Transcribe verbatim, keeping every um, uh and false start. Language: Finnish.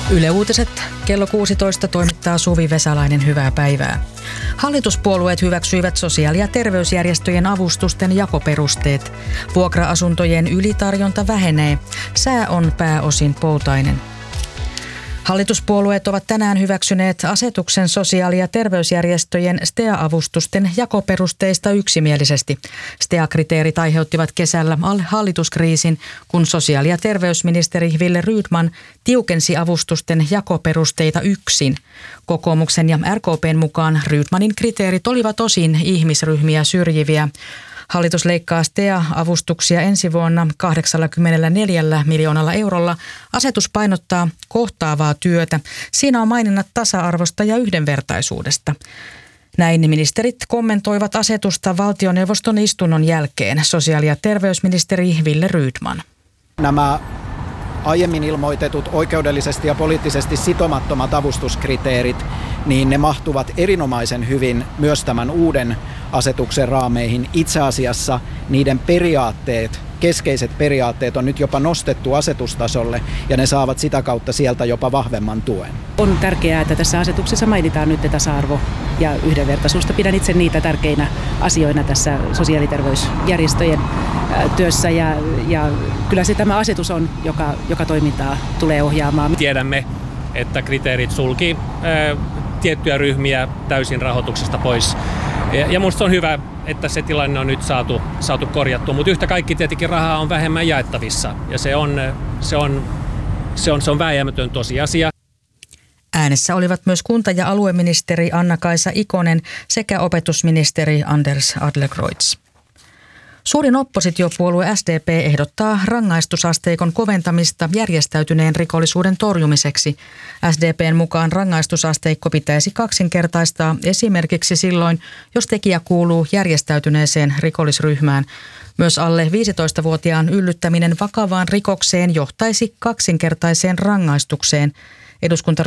Yle Uutiset kello kuusitoista toimittaa Suvi Vesalainen, hyvää päivää. Hallituspuolueet hyväksyivät sosiaali- ja terveysjärjestöjen avustusten jakoperusteet. Vuokra-asuntojen ylitarjonta vähenee. Sää on pääosin poutainen. Hallituspuolueet ovat tänään hyväksyneet asetuksen sosiaali- ja terveysjärjestöjen S T E A-avustusten jakoperusteista yksimielisesti. S T E A-kriteerit aiheuttivat kesällä hallituskriisin, kun sosiaali- ja terveysministeri Wille Rydman tiukensi avustusten jakoperusteita yksin. Kokoomuksen ja R K P:n mukaan Rydmanin kriteerit olivat osin ihmisryhmiä syrjiviä. Hallitus leikkaa S T E A-avustuksia ensi vuonna kahdeksankymmentäneljä miljoonalla eurolla. Asetus painottaa kohtaavaa työtä. Siinä on maininnat tasa-arvosta ja yhdenvertaisuudesta. Näin ministerit kommentoivat asetusta valtioneuvoston istunnon jälkeen. Sosiaali- ja terveysministeri Wille Rydman. Nämä aiemmin ilmoitetut oikeudellisesti ja poliittisesti sitomattomat avustuskriteerit, niin ne mahtuvat erinomaisen hyvin myös tämän uuden asetuksen raameihin. Itse asiassa niiden periaatteet, keskeiset periaatteet on nyt jopa nostettu asetustasolle ja ne saavat sitä kautta sieltä jopa vahvemman tuen. On tärkeää, että tässä asetuksessa mainitaan nyt tasa-arvo ja yhdenvertaisuus. Pidän itse niitä tärkeinä asioina tässä sosiaali- ja terveysjärjestöjen työssä ja, ja kyllä se tämä asetus on, joka, joka toimintaa tulee ohjaamaan. Tiedämme, että kriteerit sulki ää, tiettyjä ryhmiä täysin rahoituksesta pois. Ja, ja musta on hyvä, että se tilanne on nyt saatu, saatu korjattua, mutta yhtä kaikki tietenkin rahaa on vähemmän jaettavissa ja se on, se on, se on, se on vääjäämätön tosiasia. Äänessä olivat myös kunta- ja alueministeri Anna-Kaisa Ikonen sekä opetusministeri Anders Adlercreutz. Suurin oppositiopuolue S D P ehdottaa rangaistusasteikon koventamista järjestäytyneen rikollisuuden torjumiseksi. S D P:n mukaan rangaistusasteikko pitäisi kaksinkertaistaa esimerkiksi silloin, jos tekijä kuuluu järjestäytyneeseen rikollisryhmään. Myös alle viisitoistavuotiaan yllyttäminen vakavaan rikokseen johtaisi kaksinkertaiseen rangaistukseen. Eduskunta